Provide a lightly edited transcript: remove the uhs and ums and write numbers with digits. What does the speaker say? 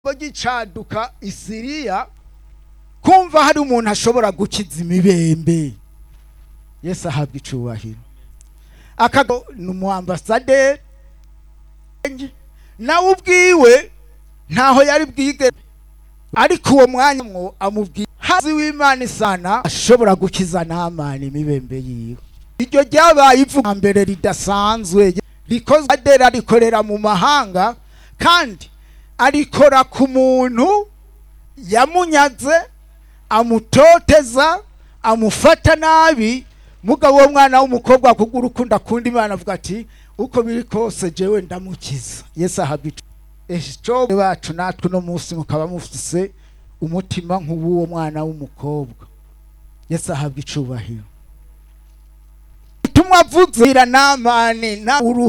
gicaduka Isiriya kumva hari umuntu ashobora gukiza imibembe. Yesu ahabwa icubahiro. Akago n'umuambasaderi nawe ubwiwe ntaho yari bwige, ariko uwo mwanya mwo amubwiye hazi w'Imana isana ashobora gukiza Namani imibembe yiwe. Iryo ryabaye ivuga mbere ridasanzwe rikozwe adera rikorera mu mahanga, kandi arikora ku muntu yamunyaze, amutoteza, amufata nabi. Mugabo wo mwana w'umukobwa kugura ukunda kundi Imana avuga ati uko biri kose jewe ndamukiza. Yesu ahabwa ejo bacu natwe no munsi mukaba mufise umutima nk'uwo mwana w'umukobwa. Yesu ahabwa icubahiro. Tumwa vuze ira Namani na